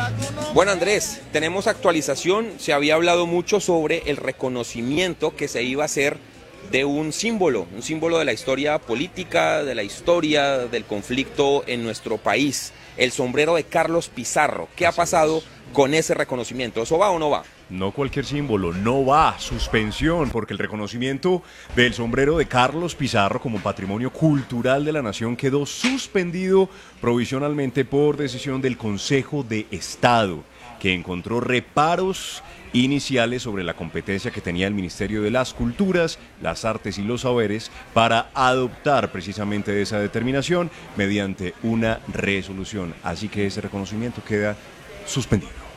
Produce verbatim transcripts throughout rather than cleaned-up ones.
Bueno, Andrés, tenemos actualización. Se había hablado mucho sobre el reconocimiento que se iba a hacer de un símbolo, un símbolo de la historia política, de la historia del conflicto en nuestro país, el sombrero de Carlos Pizarro. ¿Qué ha pasado con ese reconocimiento? ¿Eso va o no va? No cualquier símbolo, no va, suspensión, porque el reconocimiento del sombrero de Carlos Pizarro como patrimonio cultural de la nación quedó suspendido provisionalmente por decisión del Consejo de Estado, que encontró reparos iniciales sobre la competencia que tenía el Ministerio de las Culturas, las Artes y los Saberes para adoptar precisamente esa determinación mediante una resolución. Así que ese reconocimiento queda suspendido.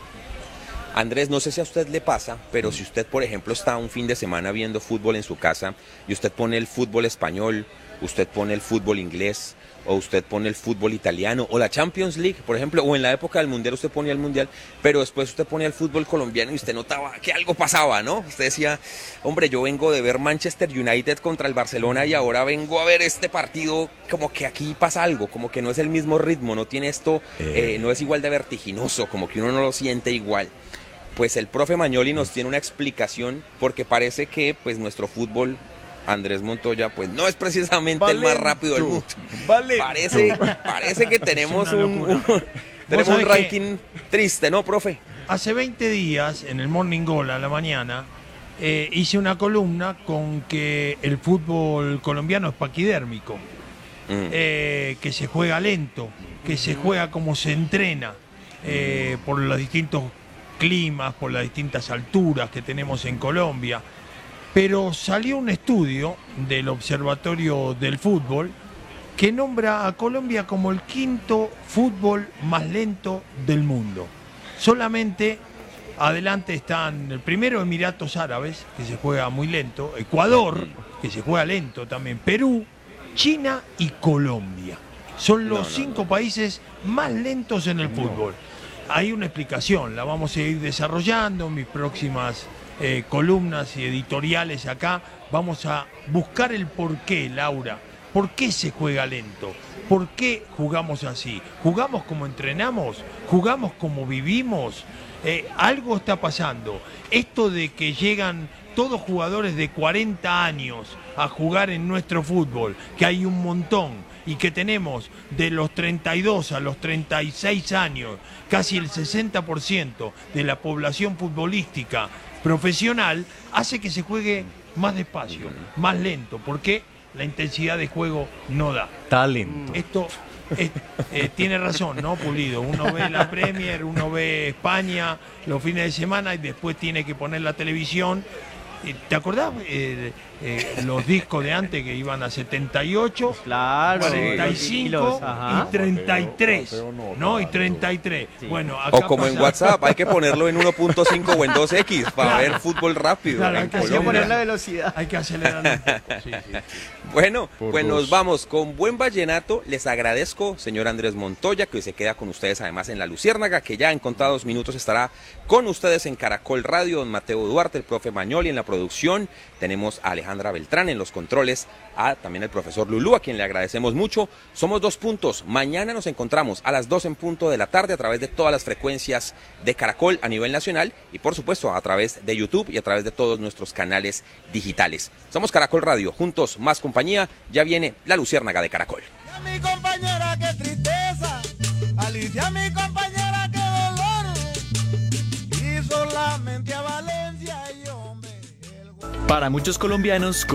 Andrés, no sé si a usted le pasa, pero si usted, por ejemplo, está un fin de semana viendo fútbol en su casa y usted pone el fútbol español, usted pone el fútbol inglés, o usted pone el fútbol italiano, o la Champions League, por ejemplo, o en la época del Mundial usted ponía el Mundial, pero después usted ponía el fútbol colombiano y usted notaba que algo pasaba, ¿no? Usted decía, hombre, yo vengo de ver Manchester United contra el Barcelona y ahora vengo a ver este partido, como que aquí pasa algo, como que no es el mismo ritmo, no tiene esto, eh, no es igual de vertiginoso, como que uno no lo siente igual. Pues el profe Magnoli nos tiene una explicación, porque parece que pues nuestro fútbol, Andrés Montoya, pues no es precisamente Valento. el más rápido del mundo. Valento. Parece, parece que tenemos un, un, tenemos un ranking triste, ¿no, profe? Hace veinte días, en el Morning Goal a la mañana, eh, hice una columna con que el fútbol colombiano es paquidérmico, mm. eh, que se juega lento, que se juega como se entrena, eh, por los distintos climas, por las distintas alturas que tenemos en Colombia. Pero salió un estudio del Observatorio del Fútbol que nombra a Colombia como el quinto fútbol más lento del mundo. Solamente adelante están el primero, Emiratos Árabes, que se juega muy lento, Ecuador, que se juega lento también, Perú, China y Colombia. Son los no, no, cinco no. países más lentos en el fútbol. Hay una explicación, la vamos a ir desarrollando en mis próximas eh, columnas y editoriales acá. Vamos a buscar el porqué, Laura. ¿Por qué se juega lento? ¿Por qué jugamos así? ¿Jugamos como entrenamos? ¿Jugamos como vivimos? Eh, algo está pasando. Esto de que llegan todos jugadores de cuarenta años a jugar en nuestro fútbol, que hay un montón, y que tenemos de los treinta y dos a los treinta y seis años, casi el sesenta por ciento de la población futbolística profesional, hace que se juegue más despacio, más lento, porque la intensidad de juego no da. Talento. Esto es, eh, tiene razón, ¿no, Pulido? Uno ve la Premier, uno ve España los fines de semana y después tiene que poner la televisión. ¿Te acordás eh, eh, los discos de antes que iban a setenta y ocho, claro, cuarenta y cinco y treinta y tres? ¿No? Y treinta y tres. Sí. Bueno, acá o como pasa... en WhatsApp, hay que ponerlo en uno punto cinco o en dos equis para claro. ver fútbol rápido. Claro, hay que poner la velocidad. Hay que acelerar un poco. Sí, sí. Bueno, Por pues dos. nos vamos con buen vallenato. Les agradezco, señor Andrés Montoya, que hoy se queda con ustedes además en La Luciérnaga, que ya en contados minutos estará con ustedes en Caracol Radio. Don Mateo Duarte, el profe Magnoli en la producción. Tenemos a Alejandra Beltrán en los controles, a también el profesor Lulú, a quien le agradecemos mucho. Somos Dos Puntos. Mañana nos encontramos a las dos en punto de la tarde a través de todas las frecuencias de Caracol a nivel nacional y por supuesto a través de YouTube y a través de todos nuestros canales digitales. Somos Caracol Radio, juntos más compañía. Ya viene La Luciérnaga de Caracol. A mi compañera, qué tristeza. Alicia, mi compañera, qué dolor. Y solamente a Valencia y hombre. El... Para muchos colombianos